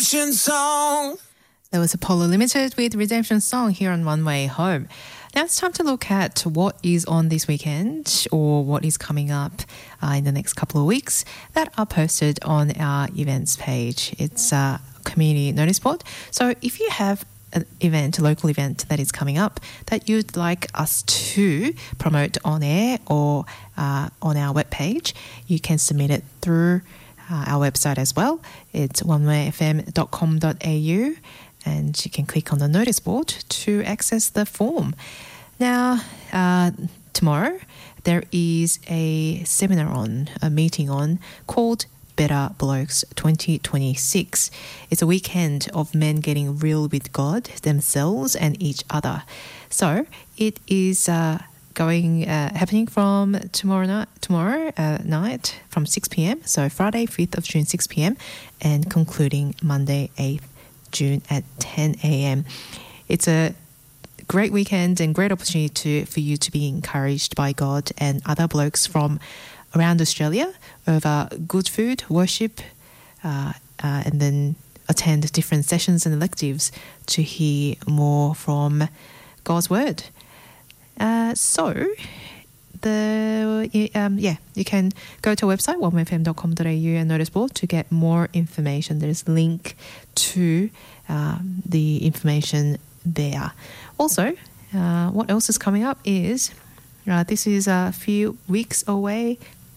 Redemption Song. That was Apollo Limited with Redemption Song here on One Way Home. Now it's time to look at what is on this weekend or what is coming up in the next couple of weeks that are posted on our events page. It's a community notice board. So if you have an event, a local event that is coming up that you'd like us to promote on air or on our webpage, you can submit it through our website as well. It's onewayfm.com.au. And you can click on the notice board to access the form. Now, tomorrow, there is a meeting on called Better Blokes 2026. It's a weekend of men getting real with God, themselves and each other. So it is happening from tomorrow night from 6 p.m. So Friday, 5th of June, 6 p.m. and concluding Monday, 8th June at 10 a.m. It's a great weekend and great opportunity for you to be encouraged by God and other blokes from around Australia over good food, worship, and then attend different sessions and electives to hear more from God's Word. You can go to our website, onewayfm.com.au and notice board to get more information. There's a link to the information there. Also, what else is coming up is, this is a few weeks away.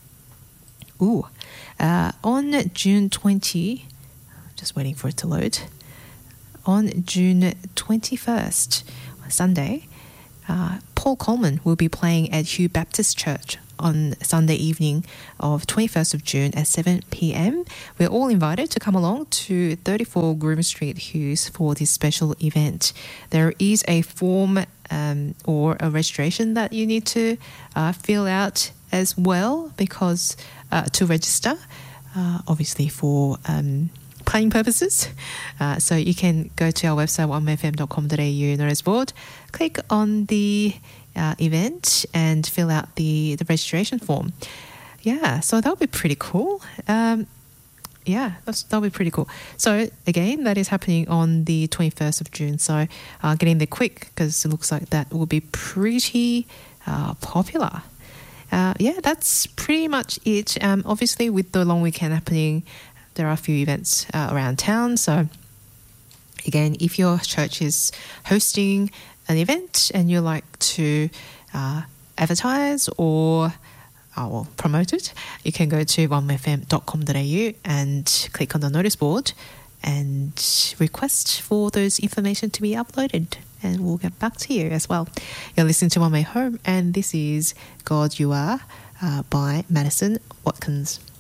On June 20, just waiting for it to load, on June 21st, Sunday, Paul Coleman will be playing at Hugh Baptist Church on Sunday evening of 21st of June at 7 p.m. We're all invited to come along to 34 Groom Street, Hughes, for this special event. There is a form or a registration that you need to fill out as well because to register, obviously for planning purposes. So you can go to our website, onewayfm.com.au notice board, click on the event and fill out the registration form. Yeah, so that'll be pretty cool. That'll be pretty cool. So again, that is happening on the 21st of June. So get in there quick because it looks like that will be pretty popular. That's pretty much it. Obviously, with the long weekend happening, there are a few events around town. So again, if your church is hosting an event and you like to advertise or promote it, you can go to onewayfm.com.au and click on the notice board and request for those information to be uploaded, and we'll get back to you as well. You're listening to One Way Home, and this is God You Are by Madison Watkins.